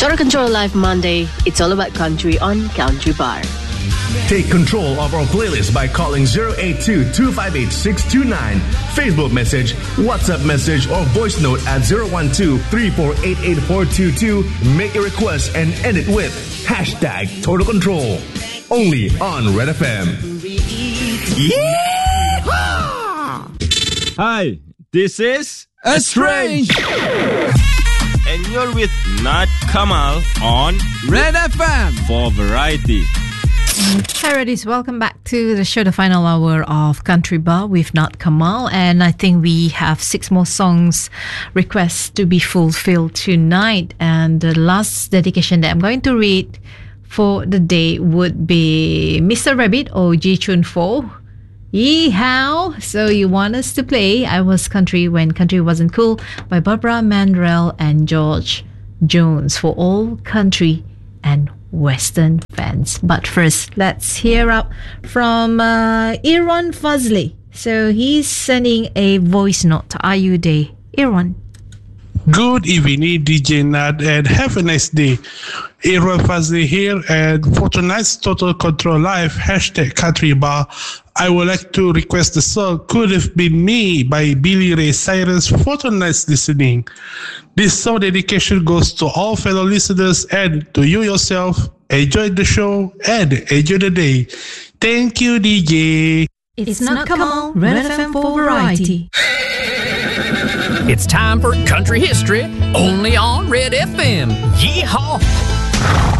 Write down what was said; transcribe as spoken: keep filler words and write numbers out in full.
Total Control Live Monday. It's all about country on Country Bar. Take control of our playlist by calling zero eight two, two five eight, six two nine. Facebook message, WhatsApp message, or voice note at zero one two, three four eight eight four two two. Make a request and end it with hashtag Total Control. Only on Red F M. Yeehaw! Hi, this is Estrange. And you're with Nat Kamal on Red F M for variety. Hi, Reddies. Welcome back to the show, the final hour of Country Bar with Nat Kamal. And I think we have six more songs requests to be fulfilled tonight. And the last dedication that I'm going to read for the day would be Mister Rabbit or Ji Chun Fo. Yeehaw! So you want us to play I Was Country When Country Wasn't Cool by Barbara Mandrell and George Jones for all country and Western fans. But first, let's hear up from uh, Iron Fazli. So he's sending a voice note to I U Day. Iron. Good evening, D J Nat, and have a nice day. Aaron Fazli here, and for tonight's Total Control Live, hashtag Country Bar, I would like to request the song Could Have Been Me by Billy Ray Cyrus for tonight's listening. This song dedication goes to all fellow listeners and to you yourself. Enjoy the show and enjoy the day. Thank you, D J. It's, it's not Kamal, Red F M for variety. It's time for country history, only on Red F M. Yeehaw!